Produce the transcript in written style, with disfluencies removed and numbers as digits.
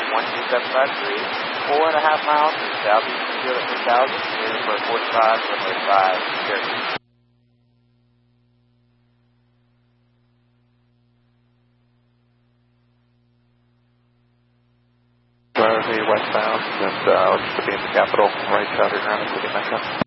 12753, 4.5 miles to southeast of Field at 1000, clearing for 45, runway 5, Cherokee. Westbound, and looks to be in the capital, right side of ground, including Mecca.